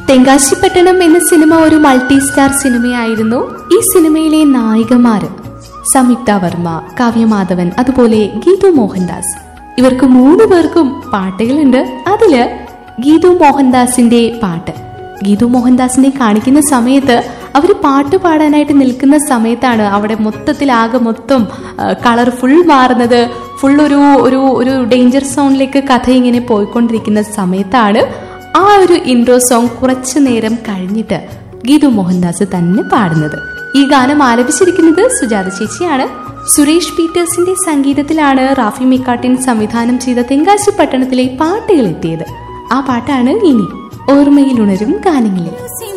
തെങ്കാശിപ്പട്ടണം എന്ന സിനിമ ഒരു multi star സിനിമയായിരുന്നു. ഈ സിനിമയിലെ നായികമാര് സംയുക്ത വർമ്മ, കാവ്യമാധവൻ, അതുപോലെ ഗീതു മോഹൻദാസ്. ഇവർക്ക് 3 പേർക്കും പാട്ടുകളുണ്ട്. അതില് ഗീതു മോഹൻദാസിന്റെ പാട്ട്, ഗീതു മോഹൻദാസിനെ കാണിക്കുന്ന സമയത്ത് അവര് പാട്ട് പാടാനായിട്ട് നിൽക്കുന്ന സമയത്താണ് അവിടെ ആകെ മൊത്തം കളർ ഫുൾ മാറുന്നത്. ഫുൾ ഒരു ഡേഞ്ചർ സോണിലേക്ക് കഥ ഇങ്ങനെ പോയിക്കൊണ്ടിരിക്കുന്ന സമയത്താണ് ആ ഒരു ഇൻട്രോ സോങ് കുറച്ചു നേരം കഴിഞ്ഞിട്ട് ഗീതു മോഹൻദാസ് തന്നെ പാടുന്നത്. ഈ ഗാനം ആലപിച്ചിരിക്കുന്നത് സുജാത ചേച്ചിയാണ്. സുരേഷ് പീറ്റേഴ്സിന്റെ സംഗീതത്തിലാണ് റാഫി മെക്കാട്ടിൻ സംവിധാനം ചെയ്ത തെങ്കാശിപ്പട്ടണത്തിലെ പാട്ടുകൾ എത്തിയത്. ആ പാട്ടാണ് ഇനി ഓർമ്മയിൽ ഉണരും ഗാനങ്ങളിൽ.